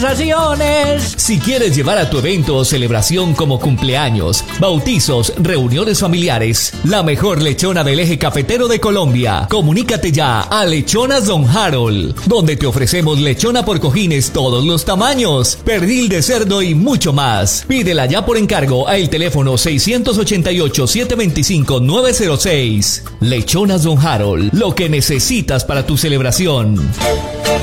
conversaciones. Si quieres llevar a tu evento o celebración como cumpleaños, bautizos, reuniones familiares, la mejor lechona del eje cafetero de Colombia. Comunícate ya a Lechonas Don Harold, donde te ofrecemos lechona por cojines todos los tamaños, pernil de cerdo y mucho más. Pídela ya por encargo al teléfono 688-725-906. Lechonas Don Harold, lo que necesitas para tu celebración.